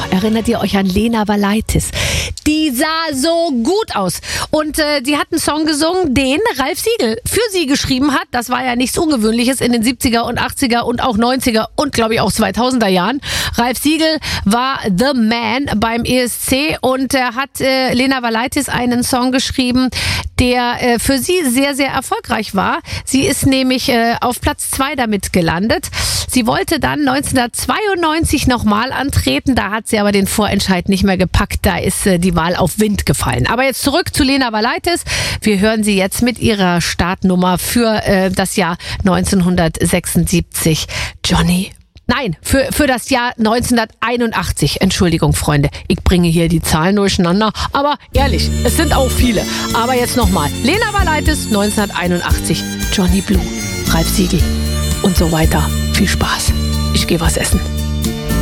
Erinnert ihr euch an Lena Valaitis? Die sah so gut aus. Und die hat einen Song gesungen, den Ralf Siegel für sie geschrieben hat. Das war ja nichts Ungewöhnliches in den 70er und 80er und auch 90er und glaube ich auch 2000er Jahren. Ralf Siegel war The Man beim ESC und er hat Lena Valaitis einen Song geschrieben, der für sie sehr, sehr erfolgreich war. Sie ist nämlich auf Platz 2 damit gelandet. Sie wollte dann 1992 nochmal antreten, da hat sie aber den Vorentscheid nicht mehr gepackt, da ist die Wahl auf Wind gefallen. Aber jetzt zurück zu Lena Valaitis. Wir hören sie jetzt mit ihrer Startnummer für das Jahr 1976. Für das Jahr 1981. Entschuldigung, Freunde, ich bringe hier die Zahlen durcheinander. Aber ehrlich, es sind auch viele. Aber jetzt nochmal. Lena Valaitis, 1981. Johnny Blue, Ralf Siegel und so weiter. Viel Spaß. Ich gehe was essen.